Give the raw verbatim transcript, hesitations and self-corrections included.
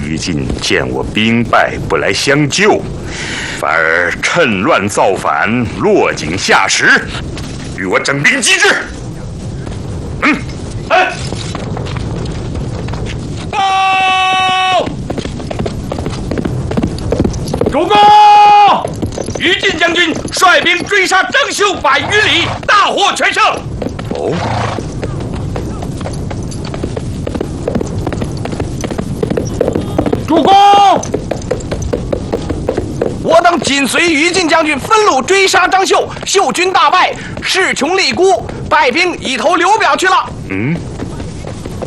于禁见我兵败，不来相救，反而趁乱造反，落井下石，与我整兵击之。嗯，哎，报！主公，于禁将军率兵追杀张绣百余里，大获全胜。哦。 主公，我等紧随于禁将军分路追杀张绣，绣军大败，势穷力孤，败兵已投刘表去了。嗯。